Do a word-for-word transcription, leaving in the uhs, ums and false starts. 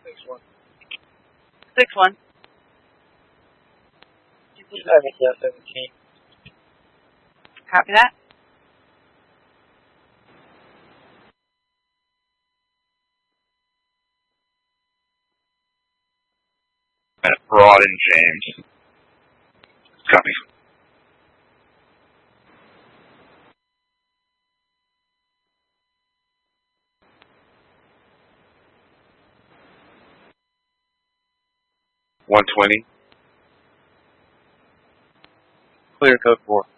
Six one. seventeen. Copy that. Broad and James. Copy. One twenty. Clear code four.